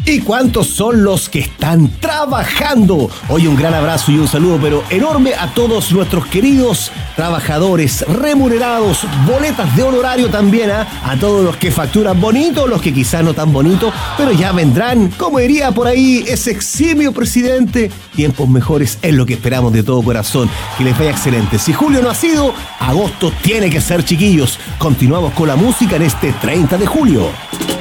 ¿Y cuántos son los que están trabajando? Hoy un gran abrazo y un saludo pero enorme a todos nuestros queridos trabajadores remunerados, boletas de honorario también, a todos los que facturan bonito, los que quizás no tan bonito, pero ya vendrán, como diría por ahí ese eximio presidente, tiempos mejores es lo que esperamos de todo corazón. Que les vaya excelente. Si julio no ha sido, agosto tiene que ser, chiquillos. Continuamos con la música en este 30 de julio.